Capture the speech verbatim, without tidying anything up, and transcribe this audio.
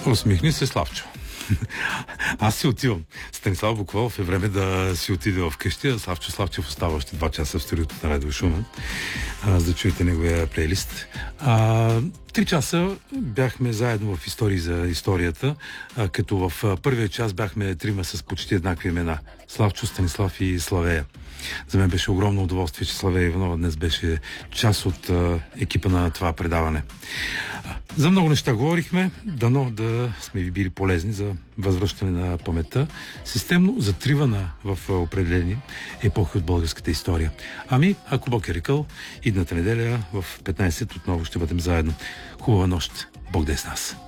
Усмихни се, Славчо. Аз си отивам. Станислав Буквалов е време да си отиде вкъщи, а Славчо Славчев остава още два часа в студиото на Радио Шумен, а, за да чуете неговия плейлист. А, три часа бяхме заедно в Истории за историята, а, като в а, първия час бяхме трима с почти еднакви имена. Славчо, Станислав и Славея. За мен беше огромно удоволствие, че Славея Иванова днес беше част от а, екипа на това предаване. За много неща говорихме, дано да сме ви били полезни за възвръщане на паметта, системно затривана в определени епохи от българската история. Ами, ако Бог е рекал, идната неделя в петнайсет отново ще бъдем заедно. Хубава нощ! Бог да е с нас!